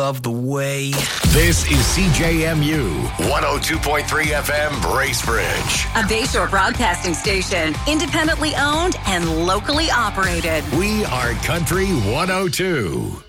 love the way. This is CJMU 102.3 FM Bracebridge. A Bayshore broadcasting station, independently owned and locally operated. We are Country 102.